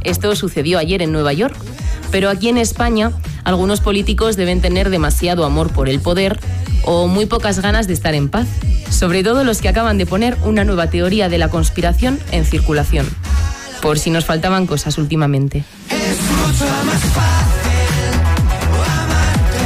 Esto sucedió ayer en Nueva York. Pero aquí en España, algunos políticos deben tener demasiado amor por el poder o muy pocas ganas de estar en paz. Sobre todo los que acaban de poner una nueva teoría de la conspiración en circulación. Por si nos faltaban cosas últimamente. Es mucho más fácil amarte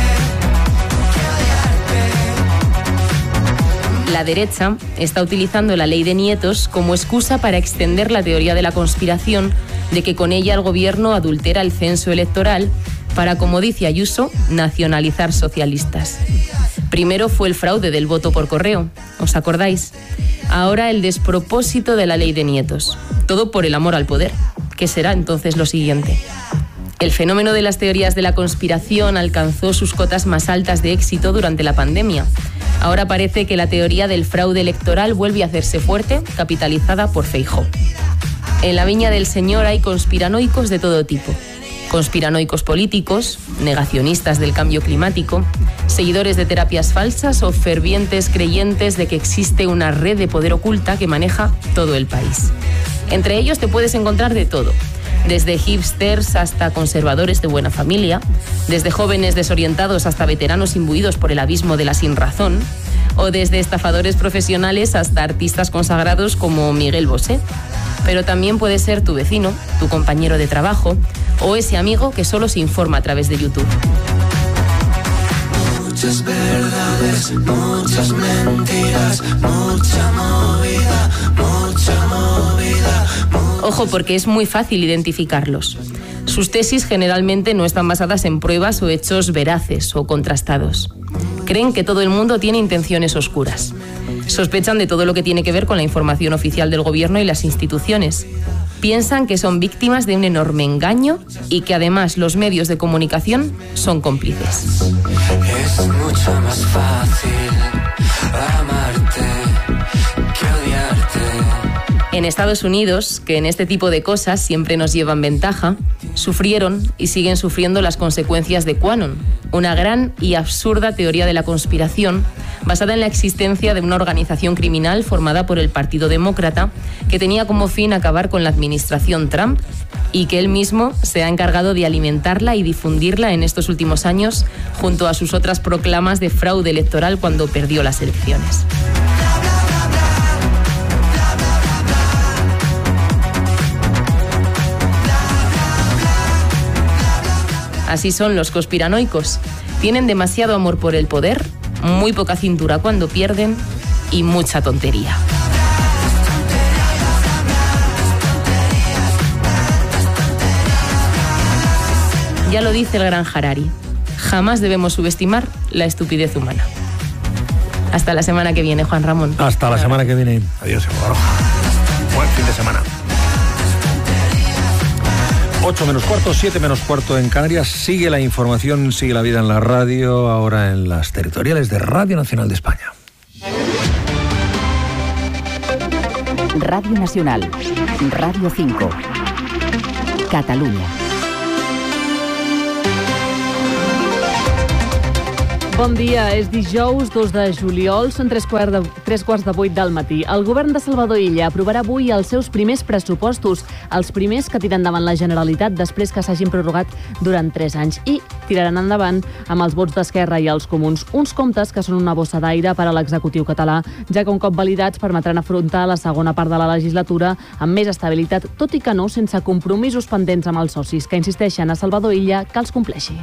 que odiarte. La derecha está utilizando la ley de nietos como excusa para extender la teoría de la conspiración de que con ella el gobierno adultera el censo electoral para, como dice Ayuso, nacionalizar socialistas. Primero fue el fraude del voto por correo, ¿os acordáis? Ahora el despropósito de la ley de nietos. Todo por el amor al poder. ¿Qué será entonces lo siguiente? El fenómeno de las teorías de la conspiración alcanzó sus cotas más altas de éxito durante la pandemia. Ahora parece que la teoría del fraude electoral vuelve a hacerse fuerte, capitalizada por Feijóo. En la viña del Señor hay conspiranoicos de todo tipo. Conspiranoicos políticos, negacionistas del cambio climático, seguidores de terapias falsas o fervientes creyentes de que existe una red de poder oculta que maneja todo el país. Entre ellos te puedes encontrar de todo, desde hipsters hasta conservadores de buena familia, desde jóvenes desorientados hasta veteranos imbuidos por el abismo de la sinrazón, o desde estafadores profesionales hasta artistas consagrados como Miguel Bosé. Pero también puede ser tu vecino, tu compañero de trabajo o ese amigo que solo se informa a través de YouTube. Muchas verdades, muchas mentiras, mucha movida, mucha movida. Ojo, porque es muy fácil identificarlos. Sus tesis generalmente no están basadas en pruebas o hechos veraces o contrastados. Creen que todo el mundo tiene intenciones oscuras. Sospechan de todo lo que tiene que ver con la información oficial del gobierno y las instituciones. Piensan que son víctimas de un enorme engaño y que además los medios de comunicación son cómplices. Es mucho más fácil amarte que odiarte. En Estados Unidos, que en este tipo de cosas siempre nos llevan ventaja, sufrieron y siguen sufriendo las consecuencias de QAnon, una gran y absurda teoría de la conspiración basada en la existencia de una organización criminal formada por el Partido Demócrata que tenía como fin acabar con la administración Trump y que él mismo se ha encargado de alimentarla y difundirla en estos últimos años junto a sus otras proclamas de fraude electoral cuando perdió las elecciones. Así son los conspiranoicos. Tienen demasiado amor por el poder, muy poca cintura cuando pierden y mucha tontería. Ya lo dice el gran Harari. Jamás debemos subestimar la estupidez humana. Hasta la semana que viene, Juan Ramón. Hasta la semana que viene. Adiós, Eva. Buen fin de semana. 8 menos cuarto, 7 menos cuarto en Canarias. Sigue la información, sigue la vida en la radio, ahora en las territoriales de Radio Nacional de España. Radio Nacional, Radio 5, Catalunya. Bon dia, és dijous 2 de juliol, són 3:15 del matí. El govern de Salvador Illa aprovarà avui els seus primers pressupostos, els primers que tira endavant la Generalitat després que s'hagin prorrogat durant 3 anys i tiraran endavant amb els vots d'Esquerra i els Comuns. Uns comptes que són una bossa d'aire per a l'executiu català, ja que un cop validats permetran afrontar la segona part de la legislatura amb més estabilitat, tot i que no sense compromisos pendents amb els socis, que insisteixen a Salvador Illa que els compleixi.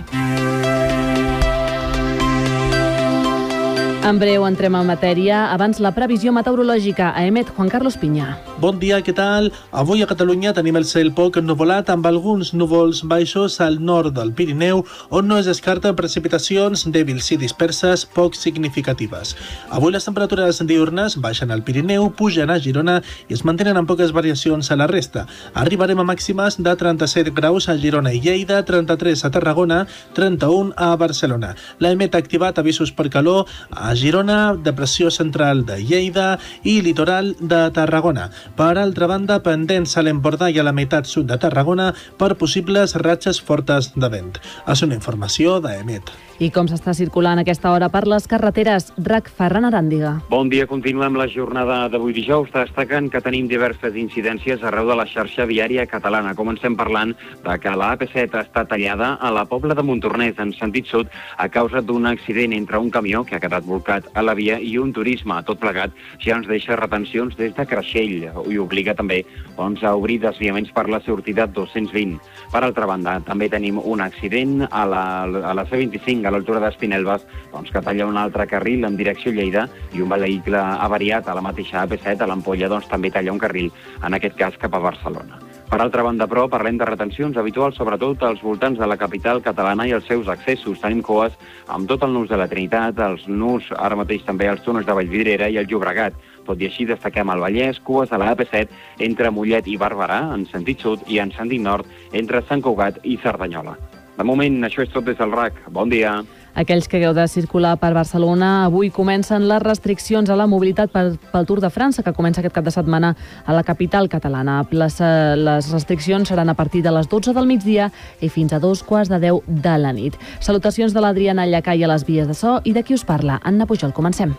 En breu entrem en matèria. Abans la previsió meteorològica a emet Juan Carlos Piña. Bon dia, què tal? Avui a Catalunya tenim el cel poc ennuvolat amb alguns núvols baixos al nord del Pirineu, on no es descarten precipitacions dèbils i disperses poc significatives. Avui les temperatures diurnes baixen al Pirineu, pugen a Girona i es mantenen amb poques variacions a la resta. Arribarem a màximes de 37 graus a Girona i Lleida, 33 a Tarragona, 31 a Barcelona. L'EMET ha activat avisos per calor a Girona, depressió central de Lleida i litoral de Tarragona. Per altra banda, pendents a l'Empordà i a la meitat sud de Tarragona per possibles ratxes fortes de vent. És una informació d'EMET. I com s'està circulant a aquesta hora per les carreteres? RAC Ferran Aràndiga. Bon dia, continuem la jornada d'avui dijous, destacant que tenim diverses incidències arreu de la xarxa viària catalana. Comencem parlant de que la AP7 està tallada a la Pobla de Montornès, en sentit sud, a causa d'un accident entre un camió que ha quedat volcat a la via i un turisme. Tot plegat ja ens deixa retencions des de Creixell i obliga també a obrir desviaments per la sortida 220. Per altra banda, també tenim un accident a la C25, a l'altura d'Espinelves, que talla un altre carril en direcció Lleida i un vehicle avariat a la mateixa AP7, a l'Ampolla, també talla un carril, en aquest cas cap a Barcelona. Per altra banda, però, parlem de retencions habituals, sobretot als voltants de la capital catalana i els seus accessos. Tenim coes amb tot el nus de la Trinitat, els nus, ara mateix també els túnels de Vallvidrera i el Llobregat. Tot i així, destaquem al Vallès, cues a la AP7 entre Mollet i Barberà, en sentit sud, i en sentit nord, entre Sant Cugat i Cerdanyola. De moment, això és tot des del RAC. Bon dia. Aquells que hagueu de circular per Barcelona, avui comencen les restriccions a la mobilitat pel Tour de França, que comença aquest cap de setmana a la capital catalana. Les restriccions seran a partir de les 12 del migdia i fins a 2:15 de la nit. Salutacions de l'Adriana Llacai a les vies de so i de qui us parla, Anna Pujol. Comencem.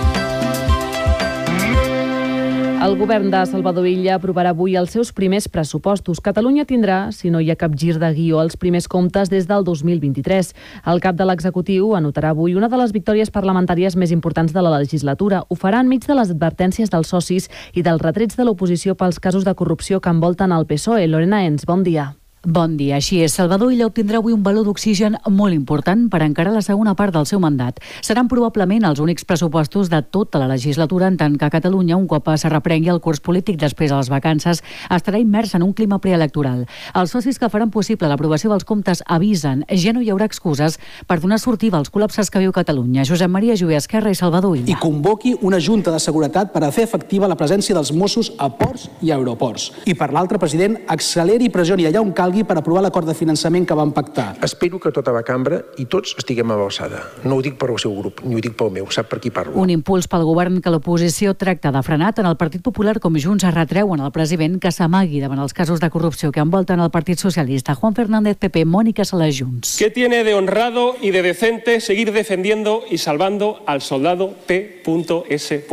El govern de Salvador Illa aprovarà avui els seus primers pressupostos. Catalunya tindrà, si no hi ha cap gir de guió, els primers comptes des del 2023. El cap de l'executiu anotarà avui una de les victòries parlamentàries més importants de la legislatura. Ho farà enmig de les advertències dels socis i dels retrets de l'oposició pels casos de corrupció que envolten el PSOE. Lorena Ens, bon dia. Bon dia. Així és, Salvador Illa obtindrà avui un valor d'oxigen molt important per encarar la segona part del seu mandat. Seran probablement els únics pressupostos de tota la legislatura, en tant que Catalunya, un cop es reprengui el curs polític després de les vacances, estarà immersa en un clima preelectoral. Els socis que faran possible l'aprovació dels comptes avisen ja no hi haurà excuses per donar sortida als col·lapses que viu Catalunya. Josep Maria Jové Esquerra i Salvador Illa. I convoqui una junta de seguretat per a fer efectiva la presència dels Mossos a ports i aeroports. I per l'altre, president, acceleri i pressioni allà on calgui per aprovar l'acord de finançament que vam pactar. Espero que tota la cambra i tots estiguem a l'alçada. No ho dic per al seu grup, ni ho dic pel meu, sap per qui parlo. Un impuls pel govern que l'oposició tracta de frenar. Tant el Partit Popular com Junts es retreuen al president que s'amagui davant els casos de corrupció que envolten el Partit Socialista. Juan Fernández, PP, Mónica Sala, Junts. ¿Qué tiene de honrado y de decente seguir defendiendo y salvando al soldado P.S.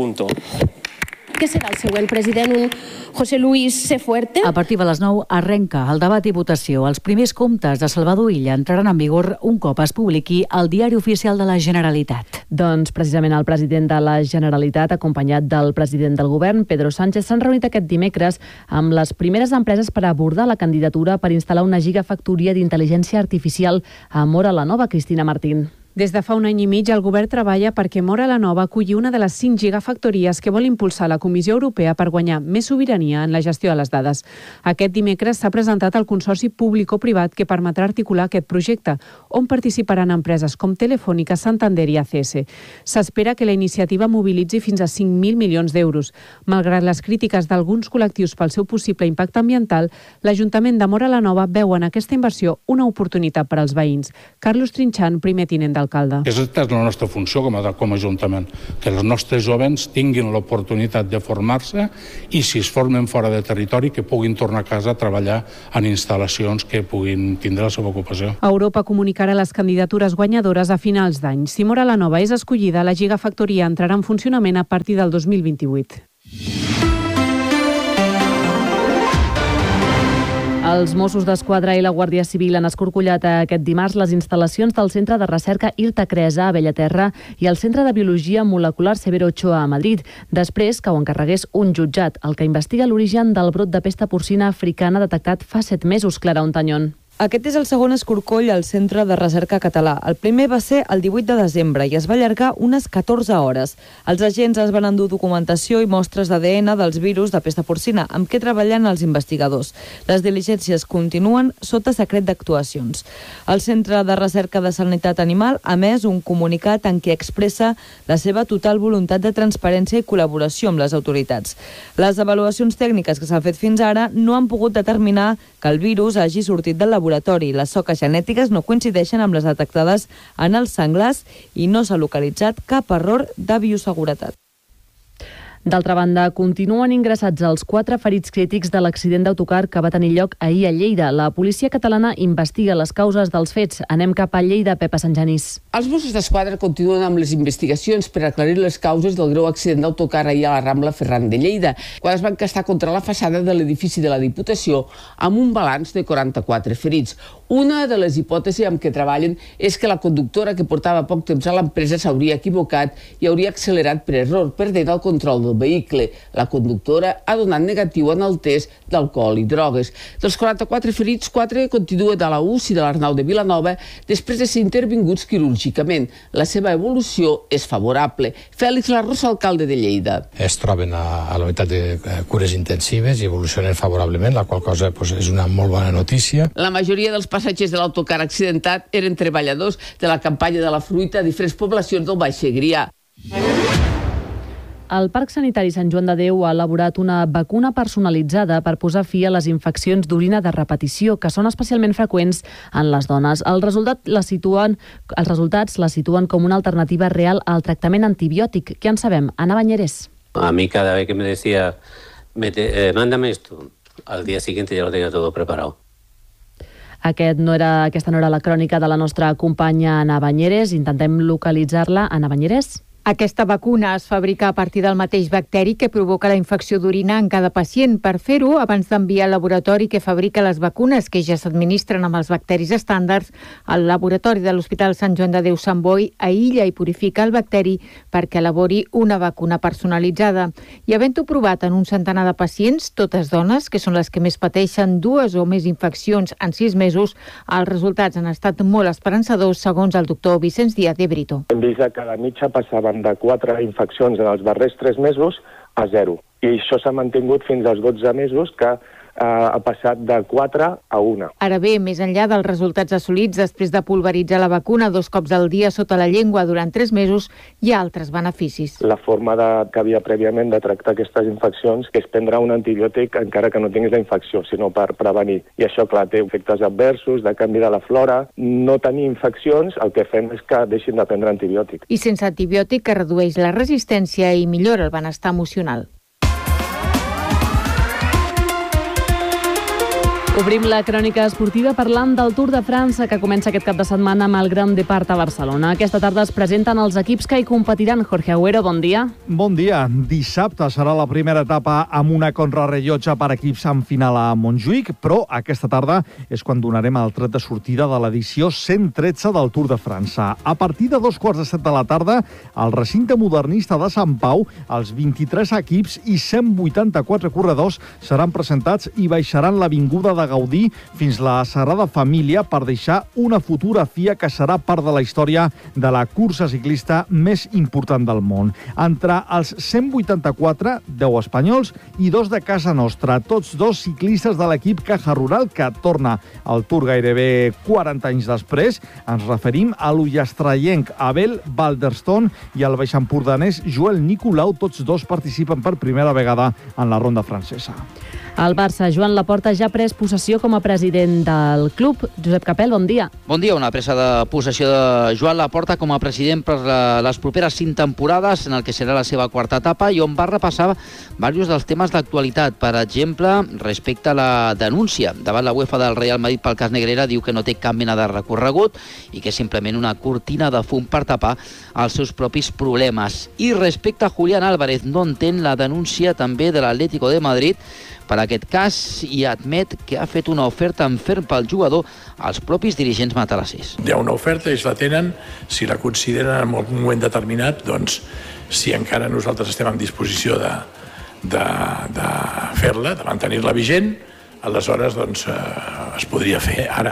Què serà el següent president? Un José Luis C. Fuerte? A partir de les 9 arrenca el debat i votació. Els primers comptes de Salvador Illa entraran en vigor un cop es publiqui al Diari Oficial de la Generalitat. Doncs precisament el president de la Generalitat, acompanyat del president del govern, Pedro Sánchez, s'han reunit aquest dimecres amb les primeres empreses per abordar la candidatura per instal·lar una gigafactoria d'intel·ligència artificial a Móra la Nova. Cristina Martín. Des de fa un any i mig, el govern treballa perquè Móra la Nova aculli una de les 5 gigafactories que vol impulsar la Comissió Europea per guanyar més sobirania en la gestió de les dades. Aquest dimecres s'ha presentat el consorci público-privat que permetrà articular aquest projecte, on participaran empreses com Telefònica, Santander i ACS. S'espera que la iniciativa mobilitzi fins a 5.000 milions d'euros. Malgrat les crítiques d'alguns col·lectius pel seu possible impacte ambiental, l'Ajuntament de Móra la Nova veu en aquesta inversió una oportunitat per als veïns. Carlos Trinxant, primer tinent d'alcalde. Aquesta és la nostra funció com a Ajuntament, que els nostres jovens tinguin l'oportunitat de formar-se i, si es formen fora de territori, que puguin tornar a casa a treballar en instal·lacions que puguin tindre la seva ocupació. Europa comunicarà les candidatures guanyadores a finals d'any. Si Móra la Nova és escollida, la gigafactoria entrarà en funcionament a partir del 2028. Els Mossos d'Esquadra i la Guàrdia Civil han escorcollat aquest dimarts les instal·lacions del Centre de Recerca Irta Cresa a Bellaterra i el Centre de Biologia Molecular Severo Ochoa a Madrid, després que ho encarregués un jutjat, el que investiga l'origen del brot de pesta porcina africana detectat fa 7 mesos, Clara Ontañón. Aquest és el segon escorcoll al Centre de Recerca Català. El primer va ser el 18 de desembre i es va allargar unes 14 hores. Els agents es van endur documentació i mostres d'ADN dels virus de pesta porcina, amb què treballen els investigadors. Les diligències continuen sota secret d'actuacions. El Centre de Recerca de Sanitat Animal ha emès un comunicat en què expressa la seva total voluntat de transparència i col·laboració amb les autoritats. Les avaluacions tècniques que s'han fet fins ara no han pogut determinar que el virus hagi sortit del laboratori. Les soques genètiques no coincideixen amb les detectades en els senglars i no s'ha localitzat cap error de bioseguretat. D'altra banda, continuen ingressats els 4 ferits crítics de l'accident d'autocar que va tenir lloc ahir a Lleida. La policia catalana investiga les causes dels fets. Anem cap a Lleida, Pepa Sant Genís. Els Mossos d'Esquadra continuen amb les investigacions per aclarir les causes del greu accident d'autocar ahir a la Rambla Ferran de Lleida, quan es va encastar contra la façana de l'edifici de la Diputació amb un balanç de 44 ferits. Una de les hipòtesis amb què treballen és que la conductora que portava poc temps a l'empresa s'hauria equivocat i hauria accelerat per error, perdent el control del vehicle. La conductora ha donat negatiu en el test d'alcohol i drogues. Dels 44 ferits, 4 continuen a la UCI de l'Arnau de Vilanova després de ser intervinguts quirúrgicament. La seva evolució és favorable. Fèlix Larrosa, alcalde de Lleida. Es troben a la unitat de cures intensives i evolucionen favorablement, la qual cosa és una molt bona notícia. La majoria dels passatgers de l'autocar accidentat eren treballadors de la campanya de la fruita a diferents poblacions del Baix Segrià. El Parc Sanitari Sant Joan de Déu ha elaborat una vacuna personalitzada per posar fi a les infeccions d'orina de repetició, que són especialment freqüents en les dones. Els resultats la situen com una alternativa real al tractament antibiòtic. Què en sabem? Ana Bañeres. A mí cada vez que me decía, mándame esto, al día siguiente ya lo tenía todo preparado. Aquesta no era la crònica de la nostra companya Ana Bañeres. Intentem localitzar-la. Ana Bañeres? Aquesta vacuna es fabrica a partir del mateix bacteri que provoca la infecció d'orina en cada pacient. Per fer-ho, abans d'enviar al laboratori que fabrica les vacunes, que ja s'administren amb els bacteris estàndards, el laboratori de l'Hospital Sant Joan de Déu Sant Boi aïlla i purifica el bacteri perquè elabori una vacuna personalitzada. I havent-ho provat en un centenar de pacients, totes dones, que són les que més pateixen 2 o més infeccions en 6 mesos, els resultats han estat molt esperançadors, segons el doctor Vicenç Díaz de Brito. Hem vist que a la mitja passaven de 4 infeccions en els darrers 3 mesos a 0. I això s'ha mantingut fins als 12 mesos, que ha passat de 4 a 1. Ara bé, més enllà dels resultats assolits després de pulveritzar la vacuna 2 cops al dia sota la llengua durant 3 mesos, hi ha altres beneficis. La forma que havia prèviament de tractar aquestes infeccions és prendre un antibiòtic encara que no tinguis la infecció, sinó per prevenir. I això, clar, té efectes adversos, de canvi de la flora. No tenir infeccions, el que fem és que deixin de prendre antibiòtic. I sense antibiòtic, que redueix la resistència i millora el benestar emocional. Obrim la crònica esportiva parlant del Tour de França, que comença aquest cap de setmana amb el Grand Depart a Barcelona. Aquesta tarda es presenten els equips que hi competiran. Jorge Agüero, bon dia. Bon dia. Dissabte serà la primera etapa amb una contrarrellotge per equips en final a Montjuïc, però aquesta tarda és quan donarem el tret de sortida de l'edició 113 del Tour de França. A partir de 2:15 de la tarda, al recinte modernista de Sant Pau, els 23 equips i 184 corredors seran presentats i baixaran l'avinguda de Gaudí fins la Sagrada Família per deixar una fotografia que serà part de la història de la cursa ciclista més important del món. Entre els 184, 10 espanyols i 2 de casa nostra, tots 2 ciclistes de l'equip Caja Rural, que torna al Tour gairebé 40 anys després. Ens referim a l'ullastrellenc Abel Balderston i al baixempordanès Joel Nicolau. Tots 2 participen per primera vegada en la ronda francesa. El Barça, Joan Laporta, ja ha pres possessió com a president del club. Josep Capel, bon dia. Bon dia, una presa de possessió de Joan Laporta com a president per les properes 5 temporades, en el que serà la seva 4ª etapa, i on va repassar diversos dels temes d'actualitat. Per exemple, respecte a la denúncia davant la UEFA del Real Madrid pel cas Negreira, diu que no té cap mena de recorregut i que és simplement una cortina de fum per tapar els seus propis problemes. I respecte a Julián Álvarez, no entén la denúncia també de l'Atlético de Madrid per aquest cas i admet que ha fet una oferta en ferm pel jugador als propis dirigents matalassers. Hi ha una oferta, ells la tenen, si la consideren en un moment determinat, doncs si encara nosaltres estem en disposició de fer-la, de mantenir-la vigent, aleshores doncs, es podria fer ara.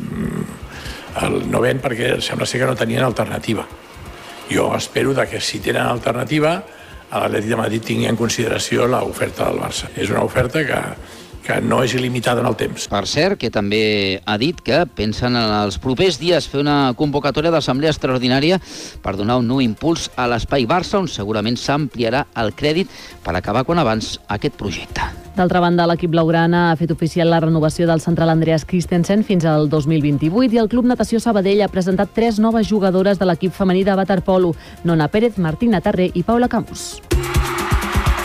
No ven perquè sembla ser que no tenien alternativa. Jo espero que si tenen alternativa a l'Atlètic de Madrid tingui en consideració l'oferta del Barça. És una oferta que no és il·limitada en el temps. Per cert, que també ha dit que pensen en els propers dies fer una convocatòria d'assemblea extraordinària per donar un nou impuls a l'Espai Barça, on segurament s'ampliarà el crèdit per acabar quan abans aquest projecte. D'altra banda, l'equip blaugrana ha fet oficial la renovació del central Andreas Christensen fins al 2028 i el Club Natació Sabadell ha presentat 3 noves jugadores de l'equip femení de waterpolo: Nona Pérez, Martina Tarré i Paula Camus.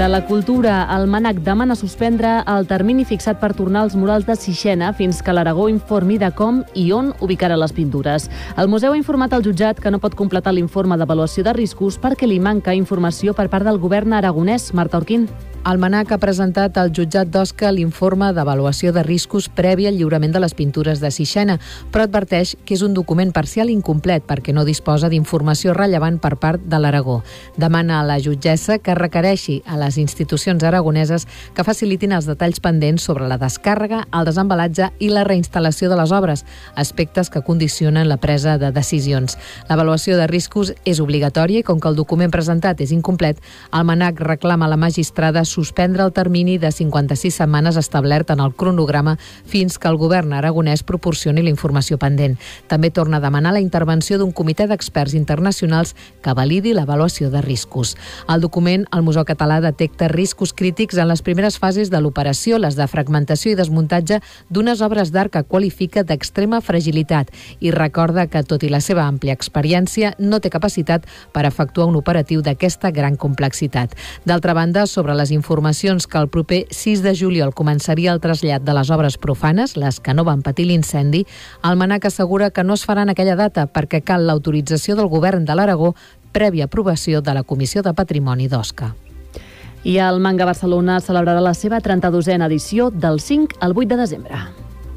De la cultura, el MNAC demana suspendre el termini fixat per tornar als murals de Sixena fins que l'Aragó informi de com i on ubicarà les pintures. El museu ha informat al jutjat que no pot completar l'informe d'avaluació de riscos perquè li manca informació per part del govern aragonès. Marta Orquín. El MNAC ha presentat al jutjat d'Osca l'informe d'avaluació de riscos previ al lliurament de les pintures de Sixena, però adverteix que és un document parcial incomplet perquè no disposa d'informació rellevant per part de l'Aragó. Demana a la jutgessa que requereixi a les institucions aragoneses que facilitin els detalls pendents sobre la descàrrega, el desembalatge i la reinstal·lació de les obres, aspectes que condicionen la presa de decisions. L'avaluació de riscos és obligatòria i com que el document presentat és incomplet, el MNAC reclama a la magistrada suspendre el termini de 56 setmanes establert en el cronograma fins que el govern aragonès proporcioni la informació pendent. També torna a demanar la intervenció d'un comitè d'experts internacionals que validi l'avaluació de riscos. Al document, el Museu Català detecta riscos crítics en les primeres fases de l'operació, les de fragmentació i desmuntatge d'unes obres d'art que qualifica d'extrema fragilitat i recorda que, tot i la seva àmplia experiència, no té capacitat per efectuar un operatiu d'aquesta gran complexitat. D'altra banda, sobre les informacions que el proper 6 de juliol començaria el trasllat de les obres profanes, les que no van patir l'incendi, el MNAC assegura que no es farà en aquella data perquè cal l'autorització del govern de l'Aragó prèvia aprovació de la Comissió de Patrimoni d'Osca. I el Manga Barcelona celebrarà la seva 32a edició del 5 al 8 de desembre.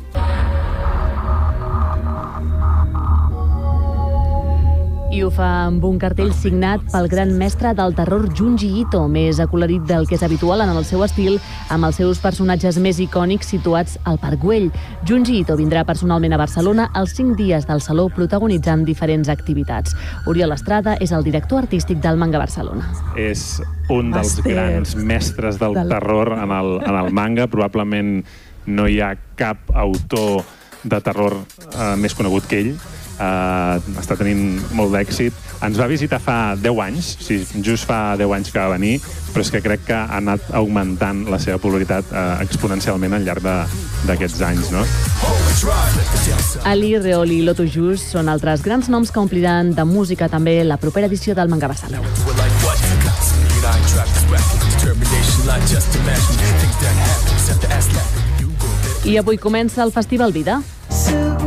I ho fa amb un cartell signat pel gran mestre del terror Junji Ito, més acolorit del que és habitual en el seu estil, amb els seus personatges més icònics situats al Parc Güell. Junji Ito vindrà personalment a Barcelona els 5 dies del Saló protagonitzant diferents activitats. Oriol Estrada és el director artístic del Manga Barcelona. És un dels grans mestres del terror en el manga. Probablement no hi ha cap autor de terror més conegut que ell. Està tenint molt d'èxit. Ens va visitar fa 10 anys, sí, just fa 10 anys que va venir, però és que crec que ha anat augmentant la seva popularitat exponencialment al llarg d'aquests anys, no? Ali, Reol i Lotus Just són altres grans noms que ompliran de música també la propera edició del Manga Barcelona. I avui comença el Festival Vida.